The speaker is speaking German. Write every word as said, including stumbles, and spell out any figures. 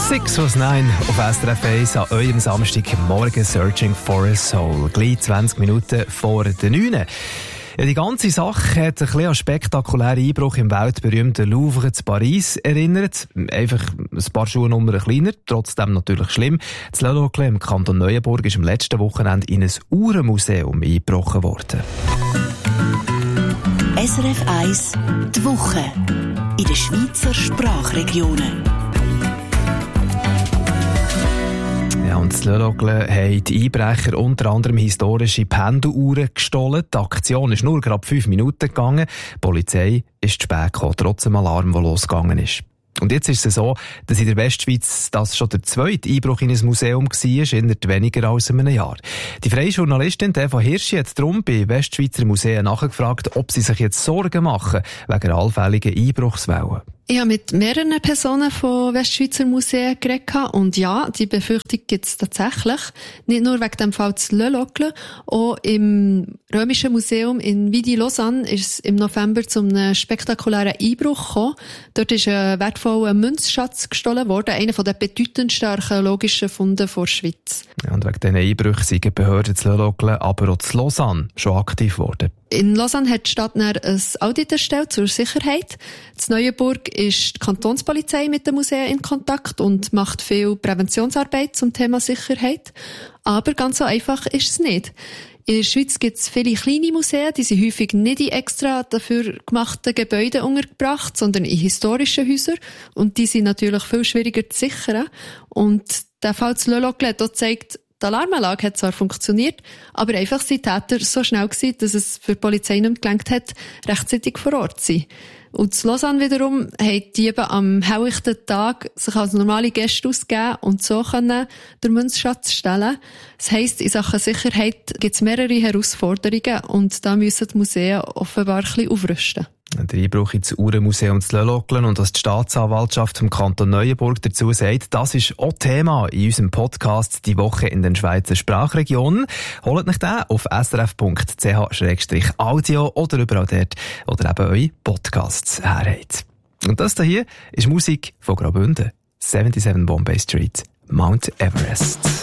sechs was neun auf S R F eins an eurem Samstagmorgen Searching for a Soul. Gleich zwanzig Minuten vor der neun. Ja, die ganze Sache hat ein bisschen an spektakulären Einbruch im weltberühmten Louvre zu Paris erinnert. Einfach ein paar Schuhnummern kleiner, trotzdem natürlich schlimm. Das Le Locle im Kanton Neuenburg ist am letzten Wochenende in ein Uhrenmuseum eingebrochen worden. S R F eins die Woche in den Schweizer Sprachregionen. Ja, und das Le Locle haben die Einbrecher unter anderem historische Pendeluhren gestohlen. Die Aktion ist nur gerade fünf Minuten gegangen. Die Polizei ist zu spät gekommen, trotz dem Alarm, der losgegangen ist. Und jetzt ist es so, dass in der Westschweiz das schon der zweite Einbruch in ein Museum war, innerhalb weniger als einem Jahr. Die freie Journalistin Eva Hirschi hat darum bei Westschweizer Museen nachgefragt, ob sie sich jetzt Sorgen machen wegen allfälligen Einbruchswellen. Ich habe mit mehreren Personen von Westschweizer Museen geredet und ja, die Befürchtung gibt es tatsächlich. Nicht nur wegen dem Fall zu Le Locle, auch im Römischen Museum in Vidi-Lausanne ist es im November zu einem spektakulären Einbruch gekommen. Dort ist ein wertvoller Münzschatz gestohlen worden, einer der bedeutendsten archäologischen Funde der Schweiz. Ja, und wegen diesen Einbrüchen sind die Behörden zu Le Locle, aber auch zu Lausanne schon aktiv geworden. In Lausanne hat die Stadt ein Audit erstellt zur Sicherheit. In Neuenburg ist die Kantonspolizei mit den Museen in Kontakt und macht viel Präventionsarbeit zum Thema Sicherheit. Aber ganz so einfach ist es nicht. In der Schweiz gibt es viele kleine Museen, die sind häufig nicht in extra dafür gemachten Gebäuden untergebracht, sondern in historischen Häusern. Und die sind natürlich viel schwieriger zu sichern. Und der Fall zu Le Locle hat auch gezeigt, die Alarmanlage hat zwar funktioniert, aber einfach sind die Täter so schnell gewesen, dass es für die Polizei nicht gelangt hat, rechtzeitig vor Ort zu sein. Und zu Lausanne wiederum haben die eben am helllichten Tag sich als normale Gäste ausgegeben und so können den Münzschatz stellen. Das heisst, in Sachen Sicherheit gibt es mehrere Herausforderungen und da müssen die Museen offenbar ein bisschen aufrüsten. Der Einbruch ins Uhrenmuseum zu Le Locle und was die Staatsanwaltschaft vom Kanton Neuenburg dazu sagt, das ist auch Thema in unserem Podcast «Die Woche in den Schweizer Sprachregionen». Holt euch den auf s r f punkt c h slash audio oder überall dort, oder eben eure Podcasts herhabt. Und das hier ist Musik von Graubünden. siebenundsiebzig Bombay Street, Mount Everest.